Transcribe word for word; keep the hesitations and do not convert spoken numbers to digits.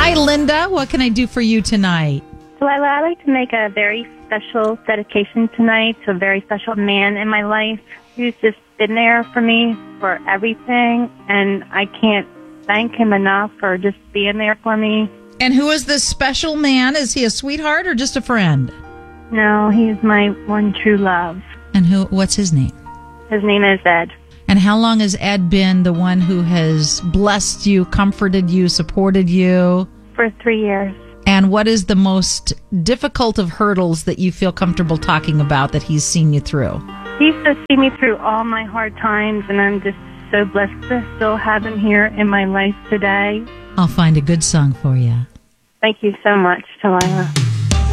Hi, Linda. What can I do for you tonight? Delilah, I'd like to make a very special dedication tonight to a very special man in my life who's just been there for me for everything, and I can't thank him enough for just being there for me. And who is this special man? Is he a sweetheart or just a friend? No, he's my one true love. And who? What's his name? His name is Ed. And how long has Ed been the one who has blessed you, comforted you, supported you? For three years. And what is the most difficult of hurdles that you feel comfortable talking about that he's seen you through? He used to see me through all my hard times, and I'm just so blessed to still have him here in my life today. I'll find a good song for you. Thank you so much, Delilah.